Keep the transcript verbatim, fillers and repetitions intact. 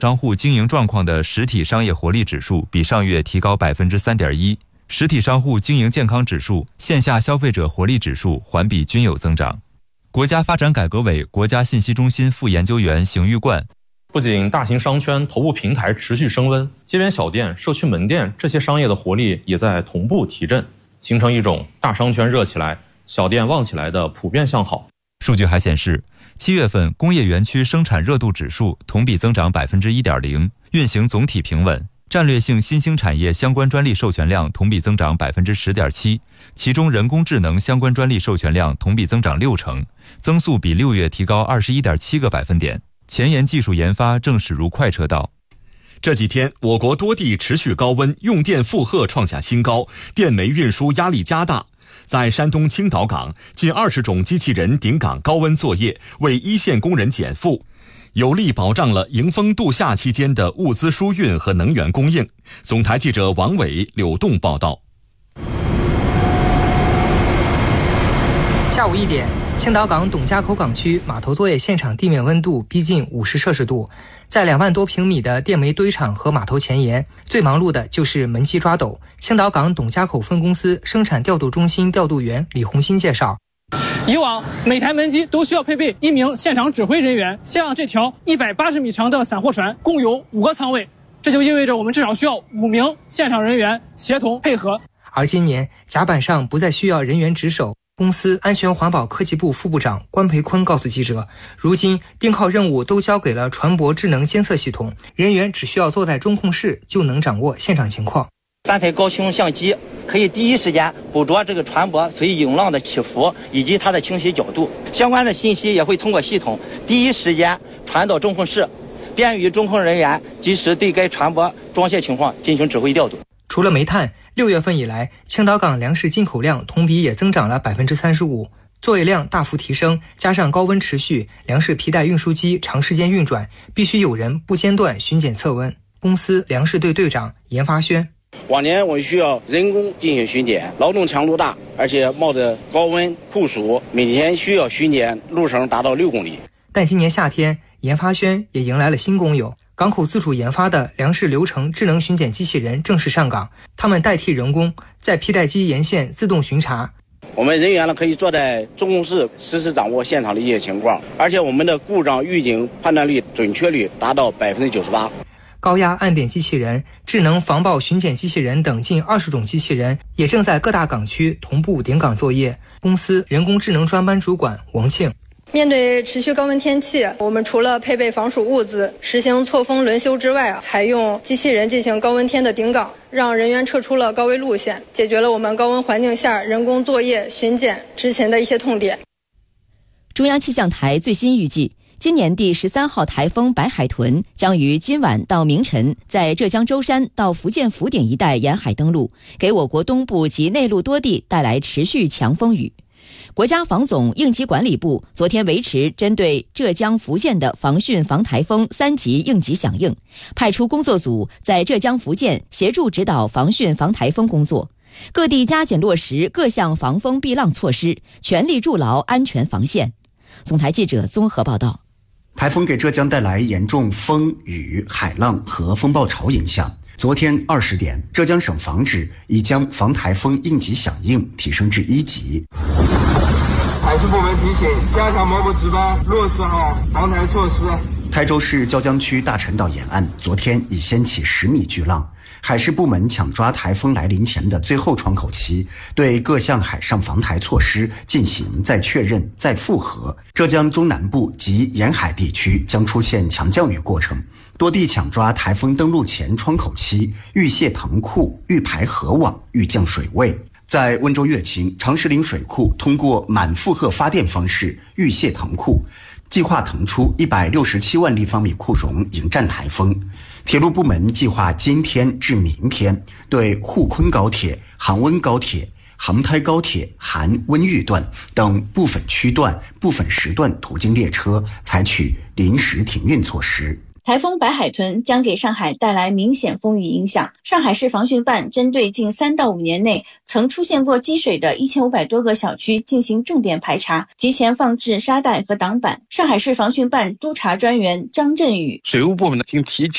商户经营状况的实体商业活力指数比上月提高 百分之三点一， 实体商户经营健康指数、线下消费者活力指数环比均有增长。国家发展改革委国家信息中心副研究员邢玉冠， 不仅大型商圈头部平台持续升温，街边小店、社区门店这些商业的活力也在同步提振，形成一种大商圈热起来、小店旺起来的普遍向好。 数据还显示，七月份工业园区生产热度指数同比增长 百分之一点零， 运行总体平稳。战略性新兴产业相关专利授权量同比增长 百分之十点七， 其中人工智能相关专利授权量同比增长六成，增速比六月提高 二十一点七个百分点。前沿技术研发正驶入快车道。 这几天，我国多地持续高温，用电负荷创下新高，电煤运输压力加大。在山东青岛港，近二十种机器人顶岗高温作业，为一线工人减负，有力保障了迎风度夏期间的物资输运和能源供应。总台记者王伟、柳栋报道。 下午一点，青岛港董家口港区码头作业现场地面温度逼近五十摄氏度，在两万多平米的电煤堆场和码头前沿，最忙碌的就是门机抓斗。青岛港董家口分公司生产调度中心调度员李红新介绍， 以往每台门机都需要配备一名现场指挥人员，像这条一百八十米长的散货船共有五个舱位，这就意味着我们至少需要五名现场人员协同配合。 而今年甲板上不再需要人员值守。公司安全环保科技部副部长关培坤告诉记者，如今盯靠任务都交给了船舶智能监测系统，人员只需要坐在中控室就能掌握现场情况。 三台高清相机可以第一时间捕捉这个船舶随涌浪的起伏以及它的倾斜角度，相关的信息也会通过系统第一时间传到中控室，便于中控人员及时对该船舶装卸情况进行指挥调度。 除了煤炭，六月份以来，青岛港粮食进口量同比也增长了 百分之三十五， 作业量大幅提升，加上高温持续，粮食皮带运输机长时间运转，必须有人不间断巡检测温。公司粮食队队长严发轩， 往年我们需要人工进行巡检，劳动强度大，而且冒着高温酷暑，每天需要巡检路程达到六公里。 但今年夏天，严发轩也迎来了新工友。港口自主研发的粮食流程智能巡检机器人正式上岗，他们代替人工在皮带机沿线自动巡查。 我们人员呢可以坐在中控室实时掌握现场的一些情况，而且我们的故障预警判断率准确率达到 百分之九十八。 高压按点机器人、智能防爆巡检机器人等近二十种机器人也正在各大港区同步顶岗作业。公司人工智能专班主管王庆， 面对持续高温天气，我们除了配备防暑物资、实行错峰轮休之外啊，还用机器人进行高温天的顶岗，让人员撤出了高危路线，解决了我们高温环境下人工作业、巡检、执勤的一些痛点。 中央气象台最新预计，今年第十三号台风白海豚将于今晚到明晨在浙江舟山到福建福鼎一带沿海登陆，给我国东部及内陆多地带来持续强风雨。国家防总应急管理部昨天维持针对浙江、福建的防汛防台风三级应急响应，派出工作组在浙江、福建协助指导防汛防台风工作，各地加紧落实各项防风避浪措施，全力筑牢安全防线。总台记者综合报道。 台风给浙江带来严重风雨、海浪和风暴潮影响。昨天二十点，浙江省防指已将防台风应急响应提升至一级。 海事部门提醒，加强锚泊值班，落实好防台措施。 台州市椒江区大陈岛沿岸昨天已掀起十米巨浪，海事部门抢抓台风来临前的最后窗口期，对各项海上防台措施进行再确认、再复核。浙江中南部及沿海地区将出现强降雨过程，多地抢抓台风登陆前窗口期，预泄塘库、预排河网、预降水位。在温州乐清，长石岭水库通过满负荷发电方式预泄塘库，计划腾出一百六十七万立方米库容迎战台风。铁路部门计划今天至明天对沪昆高铁、杭温高铁、杭台高铁含温豫段等部分区段、部分时段途经列车采取临时停运措施。 台风白海豚将给上海带来明显风雨影响。上海市防汛办针对近三到五年内曾出现过积水的一千五百多个小区进行重点排查，提前放置沙袋和挡板。上海市防汛办督查专员张振宇： 水务部门呢，经提前